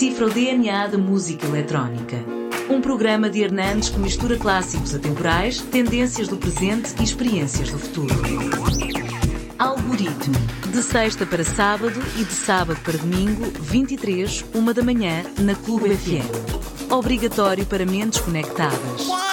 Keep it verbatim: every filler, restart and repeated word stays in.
decifra o D N A da música eletrónica. Um programa de Hernandes que mistura clássicos atemporais, tendências do presente e experiências do futuro. Algoritmo. De sexta para sábado e de sábado para domingo, vinte e três, uma da manhã, na Clube F M. Obrigatório para mentes conectadas.